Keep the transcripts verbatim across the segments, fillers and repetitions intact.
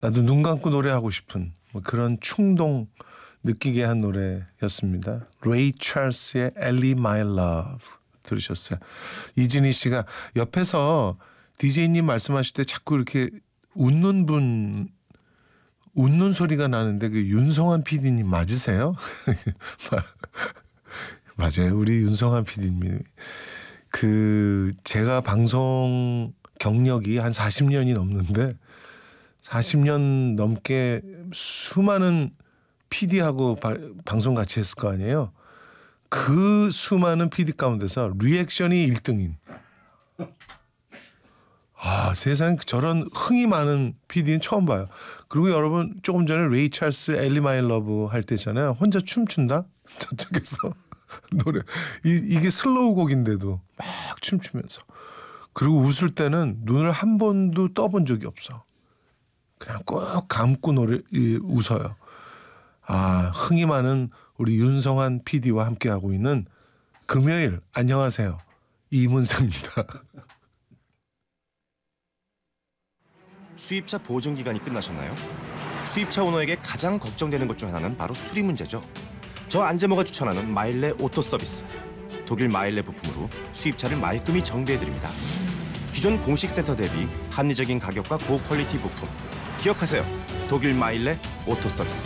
나도 눈 감고 노래하고 싶은 뭐 그런 충동 느끼게 한 노래였습니다. 레이 찰스의 Ellie My Love 들으셨어요. 이진희 씨가 옆에서 디제이님 말씀하실 때 자꾸 이렇게 웃는 분 웃는 소리가 나는데 그 윤성환 피디님 맞으세요? 맞아요. 우리 윤성환 피디님. 그 제가 방송 경력이 한 사십 년이 넘는데 사십 년 넘게 수많은 피디하고 바, 방송 같이 했을 거 아니에요. 그 수많은 피디 가운데서 리액션이 일 등인. 아, 세상에 저런 흥이 많은 피디는 처음 봐요. 그리고 여러분 조금 전에 레이 찰스 엘리 마이 러브 할 때잖아요. 혼자 춤춘다? 저쪽에서 노래. 이, 이게 슬로우 곡인데도 막 춤추면서. 그리고 웃을 때는 눈을 한 번도 떠본 적이 없어. 그냥 꼭 감고 노래 이, 웃어요. 아, 흥이 많은 우리 윤성환 피디와 함께하고 있는 금요일 안녕하세요. 이문세입니다. 수입차 보증 기간이 끝나셨나요? 수입차 오너에게 가장 걱정되는 것 중 하나는 바로 수리 문제죠. 저 안재모가 추천하는 마일레 오토 서비스. 독일 마일레 부품으로 수입차를 말끔히 정비해드립니다. 기존 공식 센터 대비 합리적인 가격과 고퀄리티 부품. 기억하세요. 독일 마일레 오토 서비스.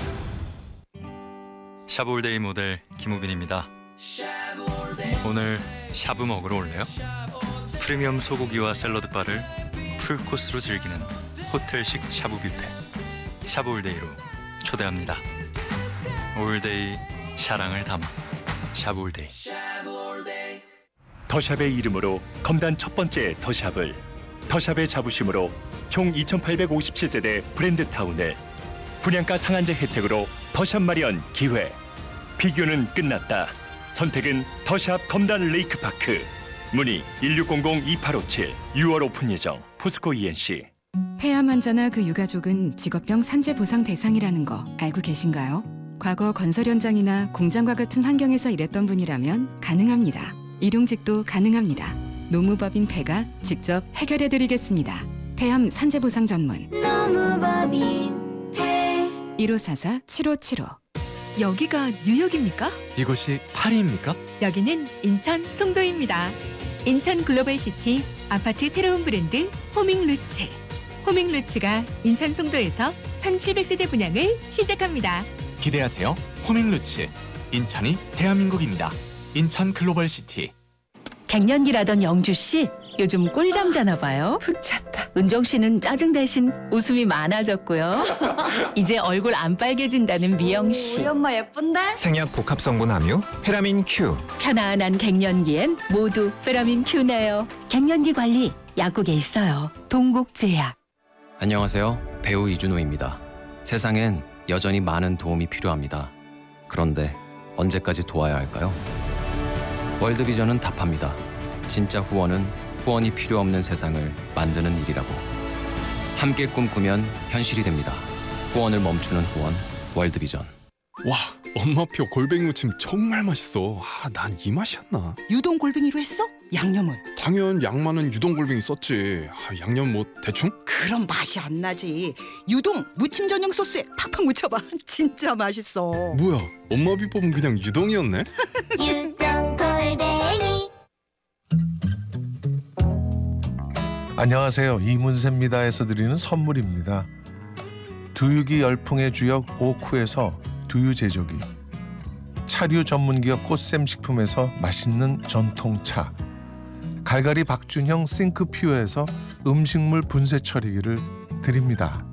샤브올데이 모델 김우빈입니다. 오늘 샤브 먹으러 올래요? 프리미엄 소고기와 샐러드 바를 풀코스로 즐기는 호텔식 샤브 뷔페. 샤브올데이로 초대합니다. 올데이 사랑을 담아 샤브올데이. 더샵의 이름으로 검단 첫 번째 더샵을, 더샵의 자부심으로 총 이천팔백오십칠 세대 브랜드 타운을 분양가 상한제 혜택으로 더샵 마련 기회. 비교는 끝났다. 선택은 더샵 검단 레이크파크. 문의 일육공공 이팔오칠. 유월 오픈 예정. 포스코 이엔씨. 폐암 환자나 그 유가족은 직업병 산재 보상 대상이라는 거 알고 계신가요? 과거 건설 현장이나 공장과 같은 환경에서 일했던 분이라면 가능합니다. 일용직도 가능합니다. 노무법인 폐가 직접 해결해드리겠습니다. 폐암 산재 보상 전문 노무법인 폐 일오사사 칠오칠오. 여기가 뉴욕입니까? 이곳이 파리입니까? 여기는 인천 송도입니다. 인천 글로벌시티 아파트 새로운 브랜드 호밍루츠. 호밍루츠가 인천 송도에서 천칠백 세대 분양을 시작합니다. 기대하세요. 호밍루츠. 인천이 대한민국입니다. 인천 글로벌시티. 갱년기라던 영주 씨 요즘 꿀잠 자나 봐요. 푹 잤다. 은정 씨는 짜증 대신 웃음이 많아졌고요. 이제 얼굴 안 빨개진다는 미영 씨. 우리 엄마 예쁜데? 생약 복합 성분 함유 페라민 Q. 편안한 갱년기엔 모두 페라민 Q네요. 갱년기 관리 약국에 있어요. 동국제약. 안녕하세요. 배우 이준호입니다. 세상엔 여전히 많은 도움이 필요합니다. 그런데 언제까지 도와야 할까요? 월드비전은 답합니다. 진짜 후원은 후원이 필요 없는 세상을 만드는 일이라고. 함께 꿈꾸면 현실이 됩니다. 후원을 멈추는 후원, 월드비전. 와, 엄마표 골뱅이 무침 정말 맛있어. 아, 난 이 맛이었나? 유동 골뱅이로 했어? 양념은? 당연 양만은 유동 골뱅이 썼지. 아, 양념 뭐 대충? 그럼 맛이 안 나지. 유동 무침 전용 소스에 팍팍 묻혀봐. 진짜 맛있어. 뭐야, 엄마 비법은 그냥 유동이었네? 유동 골뱅이. 안녕하세요. 이문세입니다에서 드리는 선물입니다. 두유기 열풍의 주역 오쿠에서 두유 제조기, 차류 전문기업 꽃샘식품에서 맛있는 전통차, 갈갈이 박준형 싱크퓨어에서 음식물 분쇄 처리기를 드립니다.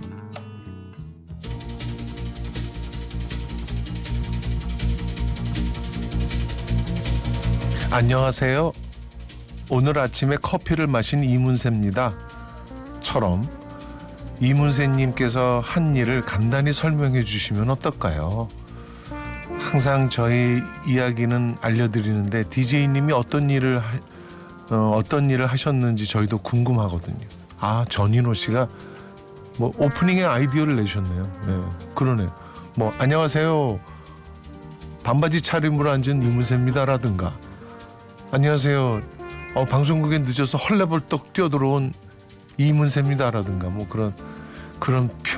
안녕하세요. 오늘 아침에 커피를 마신 이문세입니다. 처럼 이문세님께서 한 일을 간단히 설명해 주시면 어떨까요? 항상 저희 이야기는 알려드리는데 디제이님이 어떤 일을 하, 어, 어떤 일을 하셨는지 저희도 궁금하거든요. 아, 전인호 씨가 뭐 오프닝에 아이디어를 내셨네요. 네, 그러네요. 뭐 안녕하세요. 반바지 차림으로 앉은 이문세입니다라든가, 안녕하세요. 어, 방송국에 늦어서 헐레벌떡 뛰어들어온 이문세입니다라든가, 뭐 그런 그런